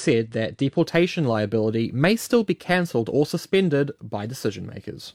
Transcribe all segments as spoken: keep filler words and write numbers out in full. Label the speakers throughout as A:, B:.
A: said that deportation liability may still be cancelled or suspended by decision makers.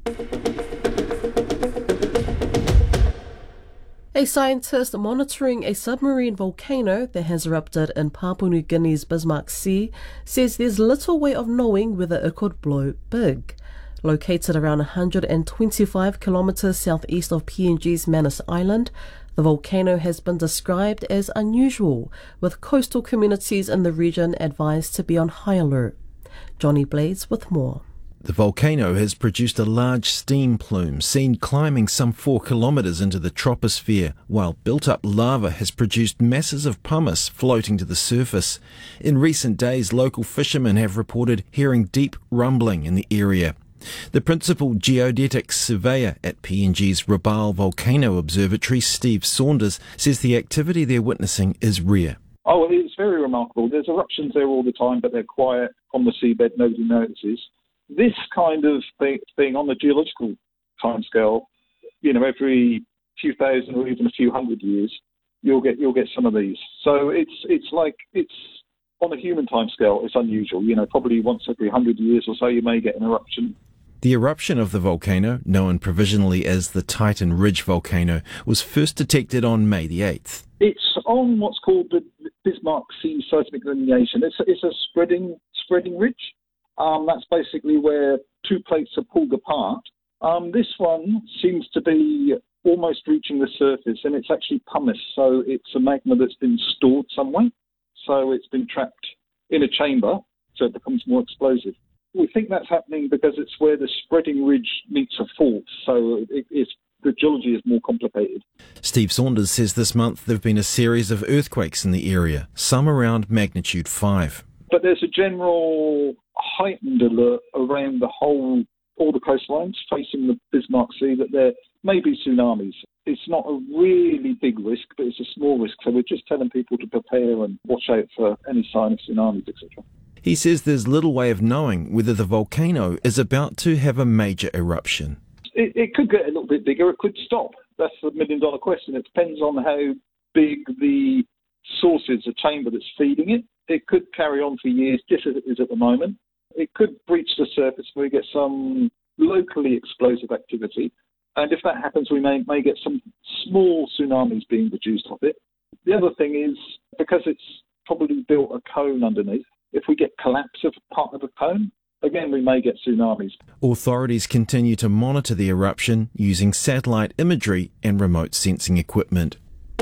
B: A scientist monitoring a submarine volcano that has erupted in Papua New Guinea's Bismarck Sea says there's little way of knowing whether it could blow big. Located around one hundred twenty-five kilometres southeast of P N G's Manus Island, the volcano has been described as unusual, with coastal communities in the region advised to be on high alert. Johnny Blades with more.
C: The volcano has produced a large steam plume seen climbing some four kilometres into the troposphere, while built-up lava has produced masses of pumice floating to the surface. In recent days, local fishermen have reported hearing deep rumbling in the area. The principal geodetic surveyor at P N G's Rabaul Volcano Observatory, Steve Saunders, says the activity they're witnessing is rare.
D: Oh, it's very remarkable. There's eruptions there all the time, but they're quiet on the seabed, nobody notices. This kind of thing, thing on the geological timescale, you know, every few thousand or even a few hundred years, you'll get you'll get some of these. So it's it's like it's on a human timescale, it's unusual. You know, probably once every hundred years or so, you may get an eruption.
C: The eruption of the volcano, known provisionally as the Titan Ridge volcano, was first detected on May the eighth.
D: It's on what's called the Bismarck Sea seismic lineation. It's a, it's a spreading spreading ridge. Um, that's basically where two plates are pulled apart. Um, this one seems to be almost reaching the surface, and it's actually pumice, so it's a magma that's been stored somewhere. So it's been trapped in a chamber, so it becomes more explosive. We think that's happening because it's where the spreading ridge meets a fault, so it, it's, the geology is more complicated.
C: Steve Saunders says this month there have been a series of earthquakes in the area, some around magnitude five.
D: But there's a general heightened alert around the whole, all the coastlines facing the Bismarck Sea that there may be tsunamis. It's not a really big risk, but it's a small risk. So we're just telling people to prepare and watch out for any sign of tsunamis, et cetera.
C: He says there's little way of knowing whether the volcano is about to have a major eruption.
D: It, it could get a little bit bigger. It could stop. That's the million-dollar question. It depends on how big the source is, the chamber that's feeding it. It could carry on for years, just as it is at the moment. It could breach the surface where we get some locally explosive activity. And if that happens, we may, may get some small tsunamis being produced off it. The other thing is, because it's probably built a cone underneath, if we get collapse of part of a cone, again, we may get tsunamis.
C: Authorities continue to monitor the eruption using satellite imagery and remote sensing equipment.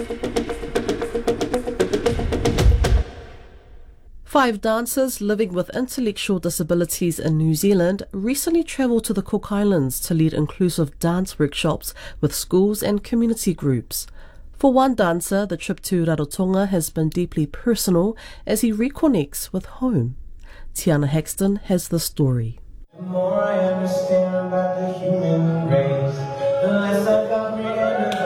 B: Five dancers living with intellectual disabilities in New Zealand recently travelled to the Cook Islands to lead inclusive dance workshops with schools and community groups. For one dancer, the trip to Rarotonga has been deeply personal as he reconnects with home. Tiana Hexton has the story.
E: The more I understand about the human race, the less I got me.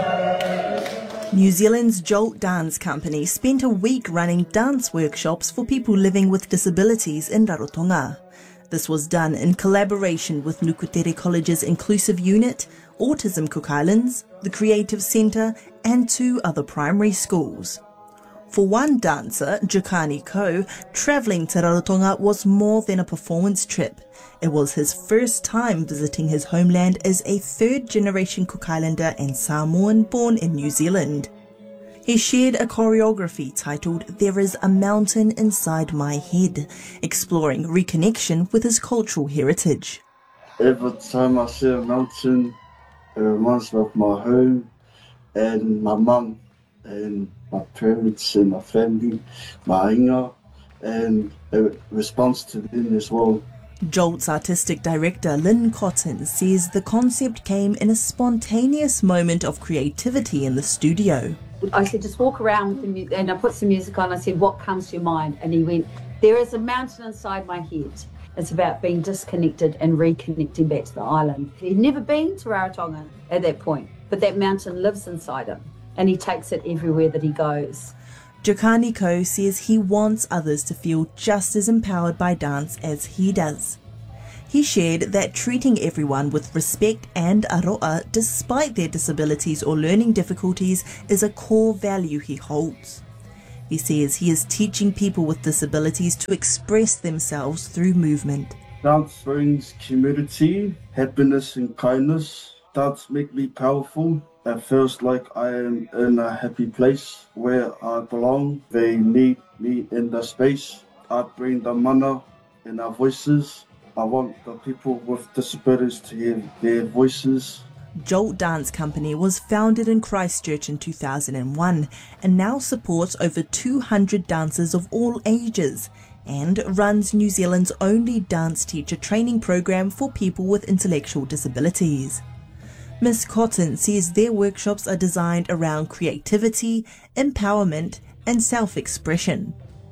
F: New Zealand's Jolt Dance Company spent a week running dance workshops for people living with disabilities in Rarotonga. This was done in collaboration with Nukutere College's Inclusive Unit, Autism Cook Islands, the Creative Centre and two other primary schools. For one dancer, Jokani Ko, travelling to Rarotonga was more than a performance trip. It was his first time visiting his homeland as a third-generation Cook Islander and Samoan born in New Zealand. He shared a choreography titled There is a Mountain Inside My Head, exploring reconnection with his cultural heritage.
G: Every time I see a mountain, it reminds me of my home and my mum and my parents and my family, my inga, and it responds to them as well.
F: Jolt's artistic director Lynn Cotton says the concept came in a spontaneous moment of creativity in the studio.
H: I said, just walk around with the music, and I put some music on. I said, what comes to your mind? And he went, there is a mountain inside my head. It's about being disconnected and reconnecting back to the island. He'd never been to Rarotonga at that point, but that mountain lives inside him, and he takes it everywhere that he goes.
F: Jokani Ko says he wants others to feel just as empowered by dance as he does. He shared that treating everyone with respect and aroa despite their disabilities or learning difficulties is a core value he holds. He says he is teaching people with disabilities to express themselves through movement.
G: Dance brings community, happiness and kindness. Dance make me powerful. It feels like I am in a happy place where I belong. They need me in the space. I bring the mana in our voices. I want the people with disabilities to hear their voices.
F: Jolt Dance Company was founded in Christchurch in two thousand one and now supports over two hundred dancers of all ages and runs New Zealand's only dance teacher training program for people with intellectual disabilities. Miss Cotton says their workshops are designed around creativity, empowerment and self-expression.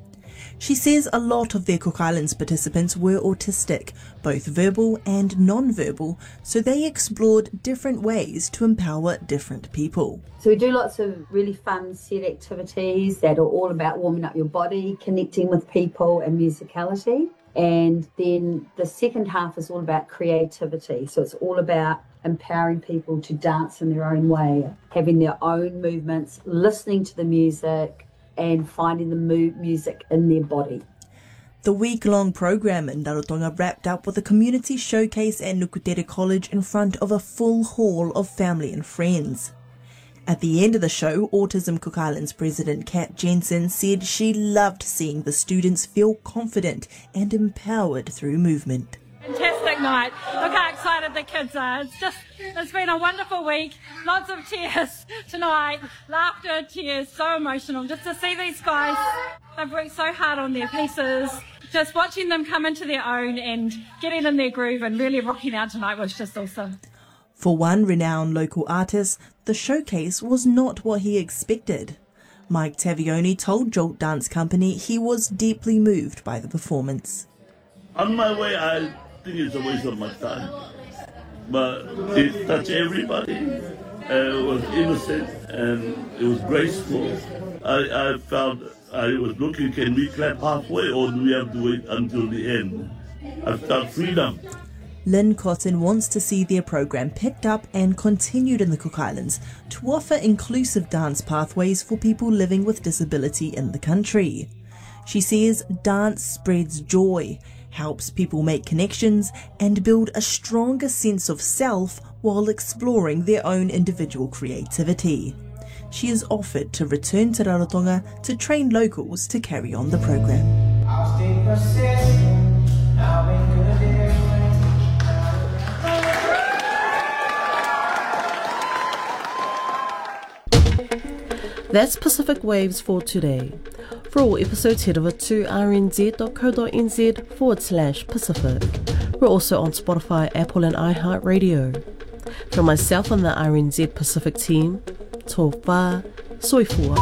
F: She says a lot of their Cook Islands participants were autistic, both verbal and non-verbal, so they explored different ways to empower different people.
H: So we do lots of really fun set activities that are all about warming up your body, connecting with people and musicality. And then the second half is all about creativity. So it's all about empowering people to dance in their own way, having their own movements, listening to the music, and finding the mu- music in their body.
F: The week-long program in Rarotonga wrapped up with a community showcase at Nukutere College in front of a full hall of family and friends. At the end of the show, Autism Cook Islands President Kat Jensen said she loved seeing the students feel confident and empowered through movement.
I: Fantastic night. Look how excited the kids are. It's just, it's been a wonderful week. Lots of tears tonight. Laughter, tears, so emotional. Just to see these guys, they've worked so hard on their pieces. Just watching them come into their own and getting in their groove and really rocking out tonight was just awesome.
F: For one renowned local artist, the showcase was not what he expected. Mike Tavioni told Jolt Dance Company he was deeply moved by the performance.
J: On my way, I think it's a waste of my time, but it touched everybody. Uh, it was innocent and it was graceful. I, I felt I was looking, can we clap halfway or do we have to wait until the end? I felt freedom.
F: Lynn Cotton wants to see their program picked up and continued in the Cook Islands to offer inclusive dance pathways for people living with disability in the country. She says dance spreads joy, helps people make connections and build a stronger sense of self while exploring their own individual creativity. She has offered to return to Rarotonga to train locals to carry on the program.
E: I'll stay persistent, I'll make good difference.
B: That's Pacific Waves for today. For all episodes, head over to rnz.co.nz forward slash Pacific. We're also on Spotify, Apple and iHeartRadio. From myself and the R N Z Pacific team, tō whā, soifua.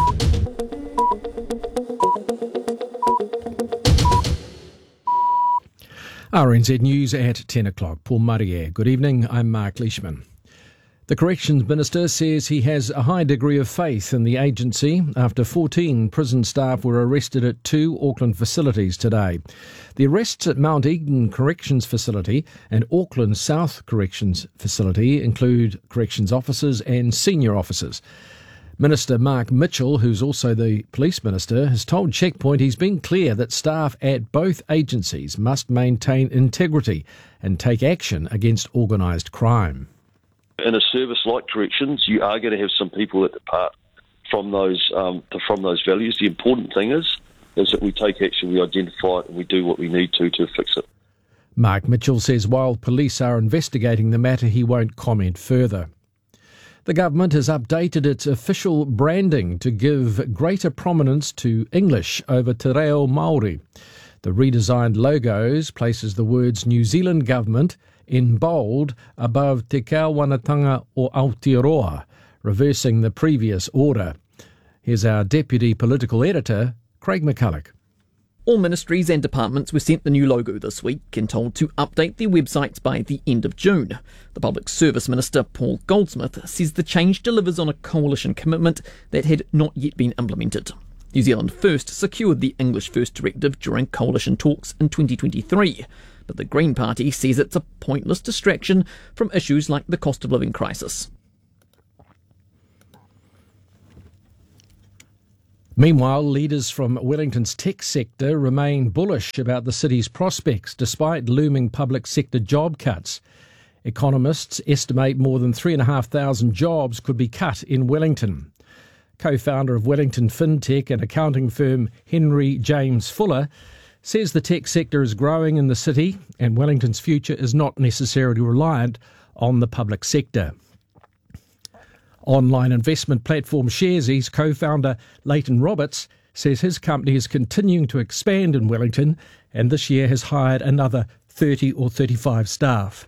K: R N Z News at ten o'clock. Paul Marie. Good evening, I'm Mark Leishman. The Corrections Minister says he has a high degree of faith in the agency after fourteen prison staff were arrested at two Auckland facilities today. The arrests at Mount Eden Corrections Facility and Auckland South Corrections Facility include corrections officers and senior officers. Minister Mark Mitchell, who's also the Police Minister, has told Checkpoint he's been clear that staff at both agencies must maintain integrity and take action against organised crime.
L: In a service like corrections, you are going to have some people that depart from those um, from those values. The important thing is is that we take action, we identify it, and we do what we need to to fix it.
K: Mark Mitchell says while police are investigating the matter, he won't comment further. The government has updated its official branding to give greater prominence to English over Te Reo Māori. The redesigned logos places the words New Zealand Government in bold above Te Kauanatanga o Aotearoa, reversing the previous order. Here's our Deputy Political Editor, Craig McCulloch.
M: All ministries and departments were sent the new logo this week and told to update their websites by the end of June. The Public Service Minister, Paul Goldsmith, says the change delivers on a coalition commitment that had not yet been implemented. New Zealand First secured the English First directive during coalition talks in twenty twenty-three, but the Green Party says it's a pointless distraction from issues like the cost of living crisis.
K: Meanwhile, leaders from Wellington's tech sector remain bullish about the city's prospects despite looming public sector job cuts. Economists estimate more than three thousand five hundred jobs could be cut in Wellington. Co-founder of Wellington fintech and accounting firm Henry James Fuller says the tech sector is growing in the city and Wellington's future is not necessarily reliant on the public sector. Online investment platform Sharesies co-founder Leighton Roberts says his company is continuing to expand in Wellington and this year has hired another thirty or thirty-five staff.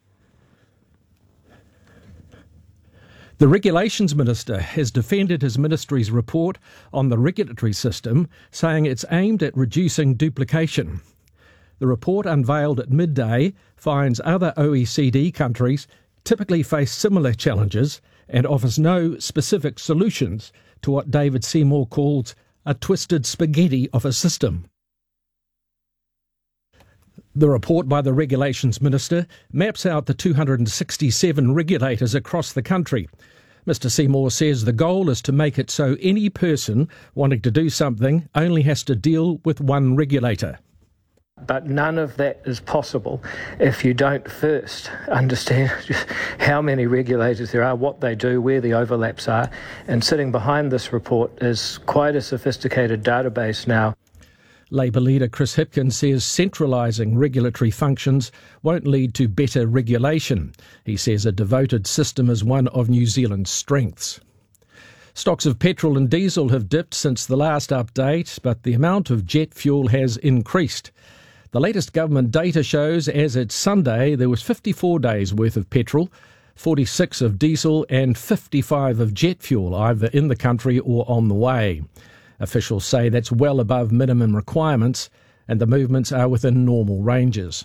K: The Regulations Minister has defended his ministry's report on the regulatory system, saying it's aimed at reducing duplication. The report, unveiled at midday, finds other O E C D countries typically face similar challenges and offers no specific solutions to what David Seymour calls a twisted spaghetti of a system. The report by the Regulations Minister maps out the two hundred sixty-seven regulators across the country. Mister Seymour says the goal is to make it so any person wanting to do something only has to deal with one regulator.
N: But none of that is possible if you don't first understand just how many regulators there are, what they do, where the overlaps are. And sitting behind this report is quite a sophisticated database now.
K: Labour leader Chris Hipkins says centralising regulatory functions won't lead to better regulation. He says a devoted system is one of New Zealand's strengths. Stocks of petrol and diesel have dipped since the last update, but the amount of jet fuel has increased. The latest government data shows as at Sunday there was fifty-four days worth of petrol, forty-six of diesel and fifty-five of jet fuel either in the country or on the way. Officials say that's well above minimum requirements and the movements are within normal ranges.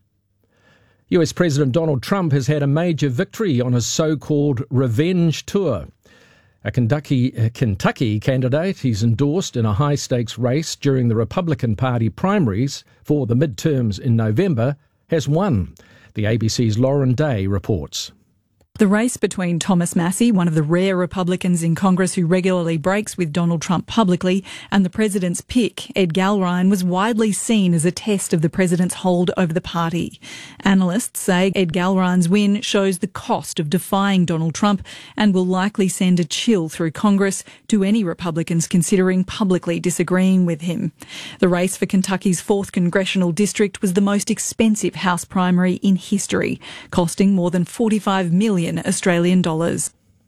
K: U S President Donald Trump has had a major victory on his so-called revenge tour. A Kentucky, a Kentucky candidate he's endorsed in a high-stakes race during the Republican Party primaries for the midterms in November has won. The A B C's Lauren Day reports.
O: The race between Thomas Massie, one of the rare Republicans in Congress who regularly breaks with Donald Trump publicly, and the president's pick, Ed Galbraith, was widely seen as a test of the president's hold over the party. Analysts say Ed Galbraith's win shows the cost of defying Donald Trump and will likely send a chill through Congress to any Republicans considering publicly disagreeing with him. The race for Kentucky's fourth congressional district was the most expensive House primary in history, costing more than forty-five million Australian dollars.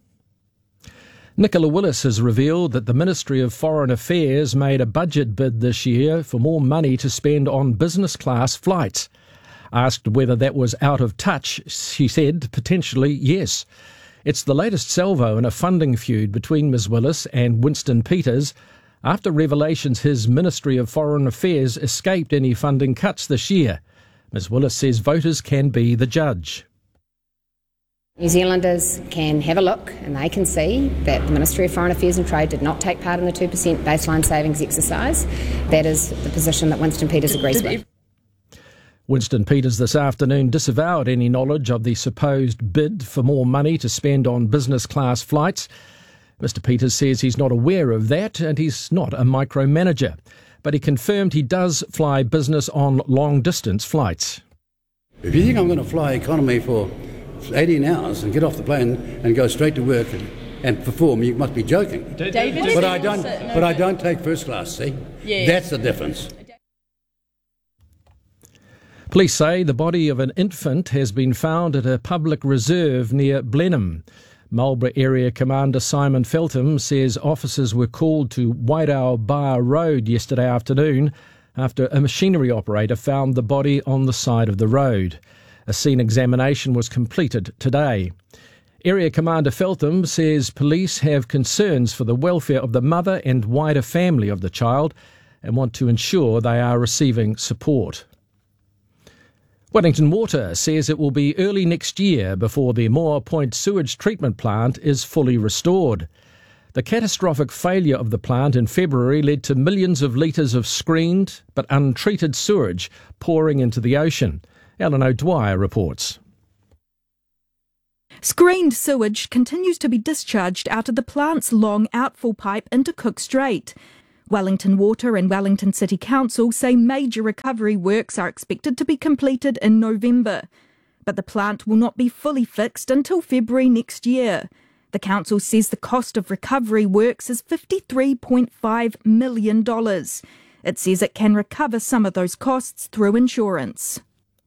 K: Nicola Willis has revealed that the Ministry of Foreign Affairs made a budget bid this year for more money to spend on business class flights. Asked whether that was out of touch, she said potentially yes. It's the latest salvo in a funding feud between Miz Willis and Winston Peters after revelations his Ministry of Foreign Affairs escaped any funding cuts this year. Miz Willis says voters can be the judge.
P: New Zealanders can have a look and they can see that the Ministry of Foreign Affairs and Trade did not take part in the two percent baseline savings exercise. That is the position that Winston Peters agrees with.
K: Winston Peters this afternoon disavowed any knowledge of the supposed bid for more money to spend on business class flights. Mister Peters says he's not aware of that and he's not a micromanager, but he confirmed he does fly business on long-distance flights.
Q: If you think I'm going to fly economy for eighteen hours and get off the plane and go straight to work and, and perform, you must be joking.
O: David,
Q: but I don't. But I don't take first class. See, yeah. That's the difference.
K: Police say the body of an infant has been found at a public reserve near Blenheim. Marlborough Area Commander Simon Feltham says officers were called to Wairau Bar Road yesterday afternoon after a machinery operator found the body on the side of the road. A scene examination was completed today. Area Commander Feltham says police have concerns for the welfare of the mother and wider family of the child and want to ensure they are receiving support. Wellington Water says it will be early next year before the Moore Point sewage treatment plant is fully restored. The catastrophic failure of the plant in February led to millions of litres of screened but untreated sewage pouring into the ocean. Ellen O'Dwyer reports.
O: Screened sewage continues to be discharged out of the plant's long outfall pipe into Cook Strait. Wellington Water and Wellington City Council say major recovery works are expected to be completed in November. But the plant will not be fully fixed until February next year. The council says the cost of recovery works is fifty-three point five million dollars. It says it can recover some of those costs through insurance.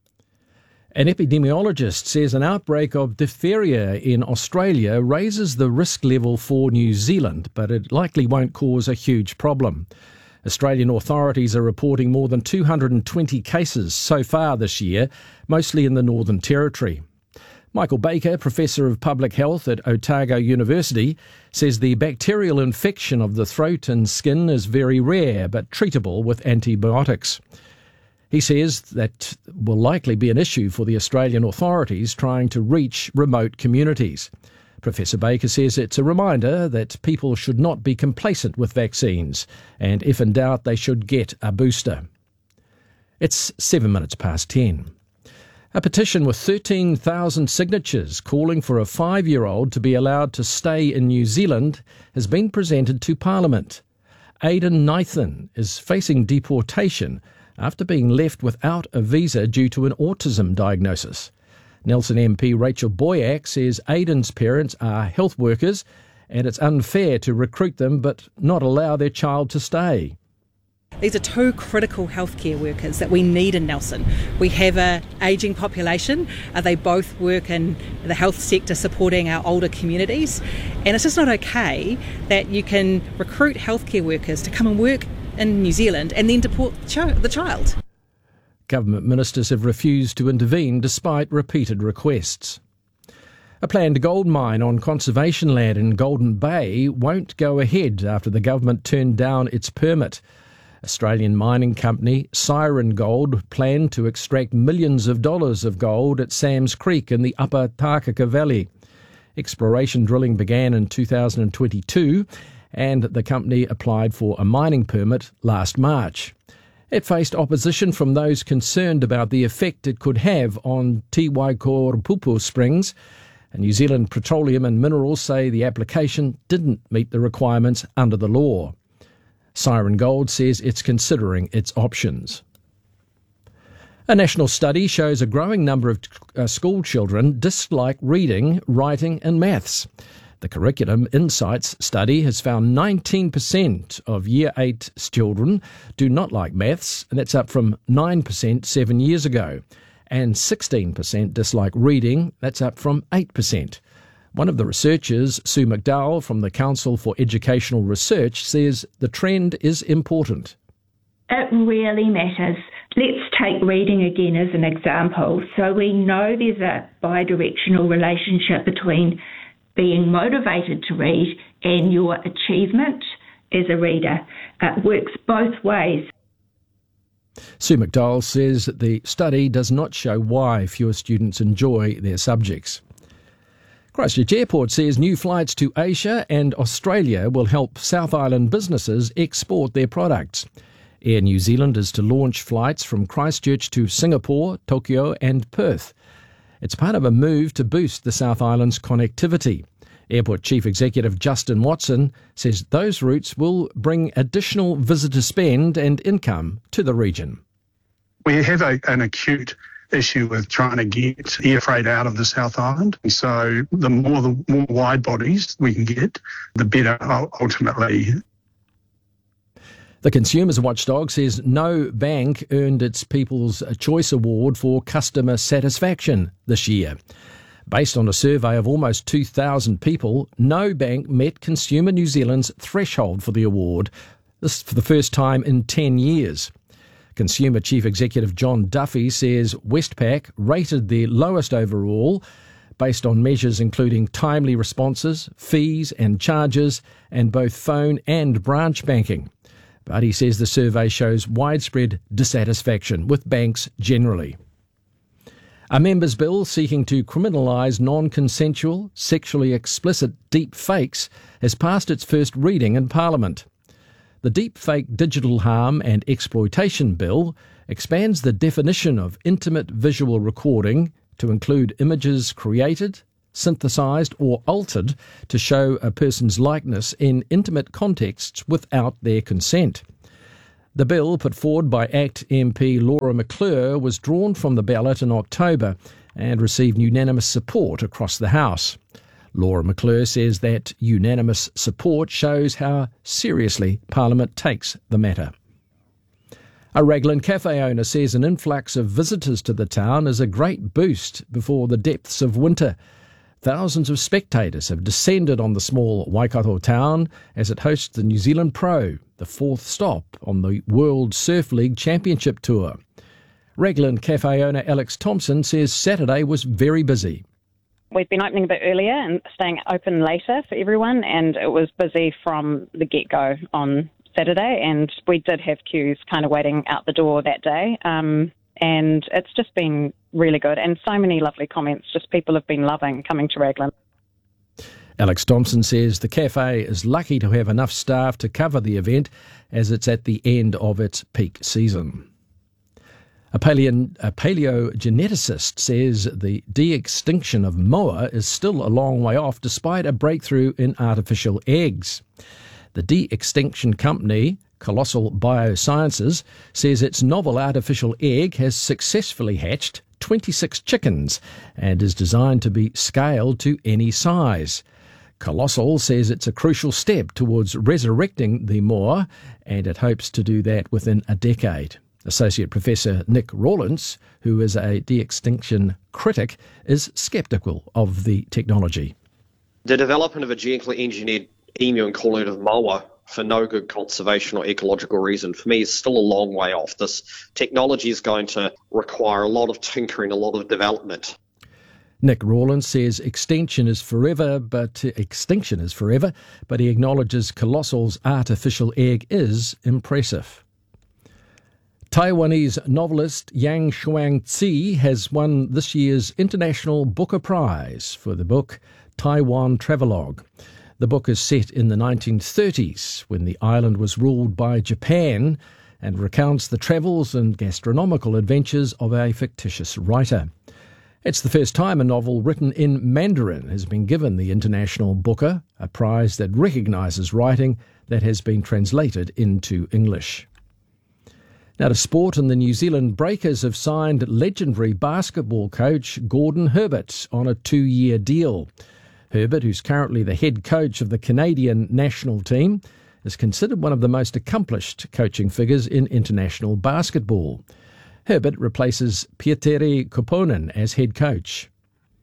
K: An epidemiologist says an outbreak of diphtheria in Australia raises the risk level for New Zealand, but it likely won't cause a huge problem. Australian authorities are reporting more than two hundred twenty cases so far this year, mostly in the Northern Territory. Michael Baker, Professor of Public Health at Otago University, says the bacterial infection of the throat and skin is very rare but treatable with antibiotics. He says that will likely be an issue for the Australian authorities trying to reach remote communities. Professor Baker says it's a reminder that people should not be complacent with vaccines, and if in doubt, they should get a booster. It's seven minutes past ten. A petition with thirteen thousand signatures calling for a five-year-old to be allowed to stay in New Zealand has been presented to Parliament. Aidan Nathan is facing deportation after being left without a visa due to an autism diagnosis. Nelson M P Rachel Boyack says Aidan's parents are health workers and it's unfair to recruit them but not allow their child to stay.
R: These are two critical healthcare workers that we need in Nelson. We have an ageing population. Uh, they both work in the health sector supporting our older communities. And it's just not okay that you can recruit healthcare workers to come and work in New Zealand and then deport the child.
K: Government ministers have refused to intervene despite repeated requests. A planned gold mine on conservation land in Golden Bay won't go ahead after the government turned down its permit. Australian mining company Siren Gold planned to extract millions of dollars of gold at Sam's Creek in the upper Takaka Valley. Exploration drilling began in two thousand twenty-two and the company applied for a mining permit last March. It faced opposition from those concerned about the effect it could have on Te Waikarepupu Springs. And New Zealand Petroleum and Minerals say the application didn't meet the requirements under the law. Siren Gold says it's considering its options. A national study shows a growing number of uh, school children dislike reading, writing and maths. The Curriculum Insights study has found nineteen percent of Year eight children do not like maths, and that's up from nine percent seven years ago. And sixteen percent dislike reading, that's up from eight percent. One of the researchers, Sue McDowell from the Council for Educational Research, says the trend is important.
S: It really matters. Let's take reading again as an example. So we know there's a bi-directional relationship between being motivated to read and your achievement as a reader. It works both ways.
K: Sue McDowell says that the study does not show why fewer students enjoy their subjects. Christchurch Airport says new flights to Asia and Australia will help South Island businesses export their products. Air New Zealand is to launch flights from Christchurch to Singapore, Tokyo and Perth. It's part of a move to boost the South Island's connectivity. Airport Chief Executive Justin Watson says those routes will bring additional visitor spend and income to the region.
T: We have a, an acute issue with trying to get air freight out of the South Island. So the more the more wide bodies we can get, the better ultimately.
K: The Consumers Watchdog says no bank earned its People's Choice Award for customer satisfaction this year. Based on a survey of almost two thousand people, no bank met Consumer New Zealand's threshold for the award. This for the first time in ten years. Consumer Chief Executive John Duffy says Westpac rated the lowest overall based on measures including timely responses, fees and charges, and both phone and branch banking. But he says the survey shows widespread dissatisfaction with banks generally. A members' bill seeking to criminalise non-consensual, sexually explicit deep fakes has passed its first reading in Parliament. The Deepfake Digital Harm and Exploitation Bill expands the definition of intimate visual recording to include images created, synthesised or altered to show a person's likeness in intimate contexts without their consent. The bill put forward by ACT M P Laura McClure was drawn from the ballot in October and received unanimous support across the House. Laura McClure says that unanimous support shows how seriously Parliament takes the matter. A Raglan cafe owner says an influx of visitors to the town is a great boost before the depths of winter. Thousands of spectators have descended on the small Waikato town as it hosts the New Zealand Pro, the fourth stop on the World Surf League Championship Tour. Raglan cafe owner Alex Thompson says Saturday was very busy.
U: We've been opening a bit earlier and staying open later for everyone, and it was busy from the get-go on Saturday, and we did have queues kind of waiting out the door that day, um, and it's just been really good, and so many lovely comments. Just people have been loving coming to Raglan.
K: Alex Thompson says the cafe is lucky to have enough staff to cover the event as it's at the end of its peak season. A, paleo, a paleogeneticist says the de-extinction of moa is still a long way off despite a breakthrough in artificial eggs. The de-extinction company, Colossal Biosciences, says its novel artificial egg has successfully hatched twenty-six chickens and is designed to be scaled to any size. Colossal says it's a crucial step towards resurrecting the moa, and it hopes to do that within a decade. Associate Professor Nick Rawlins, who is a de-extinction critic, is sceptical of the technology.
V: The development of a genetically engineered emu and call of moa for no good conservation or ecological reason, for me, is still a long way off. This technology is going to require a lot of tinkering, a lot of development.
K: Nick Rawlins says extinction is forever, but extinction is forever, but he acknowledges Colossal's artificial egg is impressive. Taiwanese novelist Yang Shuang-Tzi has won this year's International Booker Prize for the book Taiwan Travelogue. The book is set in the nineteen thirties, when the island was ruled by Japan, and recounts the travels and gastronomical adventures of a fictitious writer. It's the first time a novel written in Mandarin has been given the International Booker, a prize that recognises writing that has been translated into English. Now to sport, and the New Zealand Breakers have signed legendary basketball coach Gordon Herbert on a two-year deal. Herbert, who's currently the head coach of the Canadian national team, is considered one of the most accomplished coaching figures in international basketball. Herbert replaces Petteri Koponen as head coach.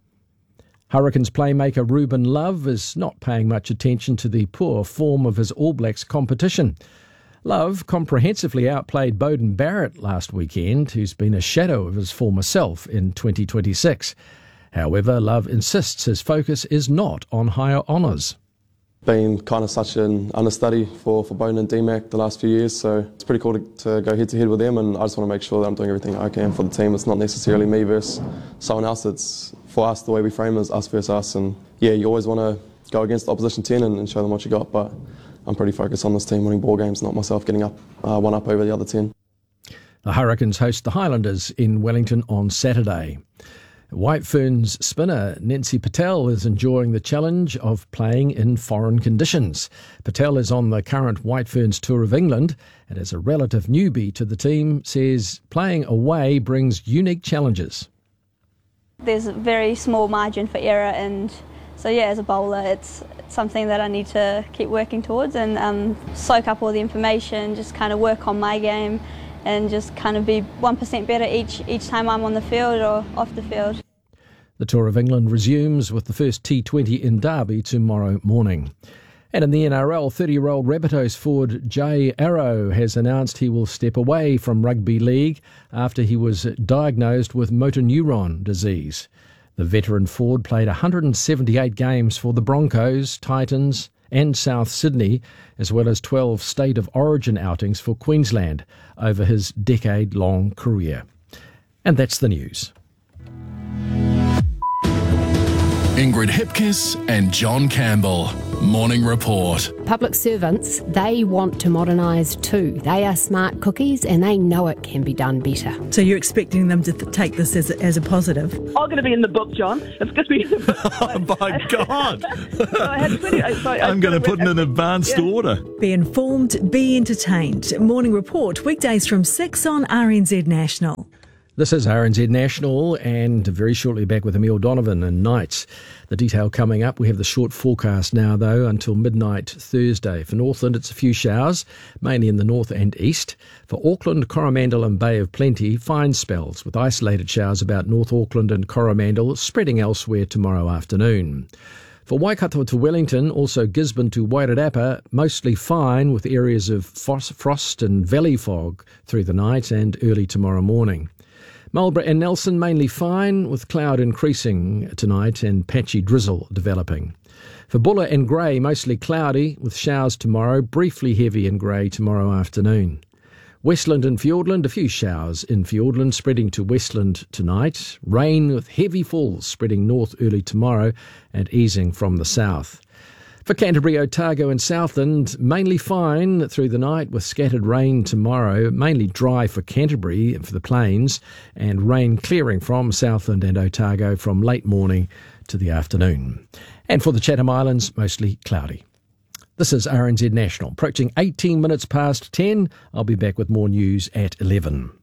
K: Hurricanes playmaker Ruben Love is not paying much attention to the poor form of his All Blacks competition. Love comprehensively outplayed Beauden Barrett last weekend, who's been a shadow of his former self in twenty twenty-six. However, Love insists his focus is not on higher honours.
W: Been kind of such an understudy for, for Beauden and D MAC the last few years, so it's pretty cool to, to go head to head with them, and I just want to make sure that I'm doing everything I can for the team. It's not necessarily me versus someone else, it's for us, the way we frame it is us versus us, and yeah, you always want to go against the opposition ten and, and show them what you got, but I'm pretty focused on this team winning ball games, not myself getting up uh, one up over the other ten.
K: The Hurricanes host the Highlanders in Wellington on Saturday. White Ferns spinner Nancy Patel is enjoying the challenge of playing in foreign conditions. Patel is on the current White Ferns Tour of England, and as a relative newbie to the team, says playing away brings unique challenges.
X: There's a very small margin for error, and so yeah, as a bowler it's something that I need to keep working towards and um, soak up all the information, just kind of work on my game and just kind of be one percent better each each time I'm on the field or off the field.
K: The Tour of England resumes with the first T twenty in Derby tomorrow morning. And in the N R L, thirty-year-old Rabbitohs forward Jay Arrow has announced he will step away from rugby league after he was diagnosed with motor neuron disease. The veteran forward played one hundred seventy-eight games for the Broncos, Titans and South Sydney, as well as twelve State of Origin outings for Queensland over his decade-long career. And that's the news.
A: Ingrid Hipkiss and John Campbell. Morning Report.
C: Public servants, they want to modernise too. They are smart cookies and they know it can be done better.
D: So you're expecting them to th- take this as a, as a positive?
G: I'm going to be in the book, John. It's going to be in the book.
Y: Oh, my God.
G: so I had plenty, so I
Y: I'm going to put in an advanced
G: yeah.
Y: order.
D: Be informed, be entertained. Morning Report, weekdays from six on R N Z National.
K: This is R N Z National, and very shortly back with Emile Donovan and Nights. The detail coming up. We have the short forecast now, though, until midnight Thursday. For Northland, it's a few showers, mainly in the north and east. For Auckland, Coromandel and Bay of Plenty, fine spells, with isolated showers about North Auckland and Coromandel, spreading elsewhere tomorrow afternoon. For Waikato to Wellington, also Gisborne to Wairarapa, mostly fine, with areas of frost and valley fog through the night and early tomorrow morning. Marlborough and Nelson mainly fine, with cloud increasing tonight and patchy drizzle developing. For Buller and Grey, mostly cloudy, with showers tomorrow, briefly heavy and grey tomorrow afternoon. Westland and Fiordland, a few showers in Fiordland, spreading to Westland tonight. Rain with heavy falls spreading north early tomorrow and easing from the south. For Canterbury, Otago and Southland, mainly fine through the night with scattered rain tomorrow, mainly dry for Canterbury and for the plains, and rain clearing from Southland and Otago from late morning to the afternoon. And for the Chatham Islands, mostly cloudy. This is R N Z National, approaching eighteen minutes past ten. I'll be back with more news at eleven.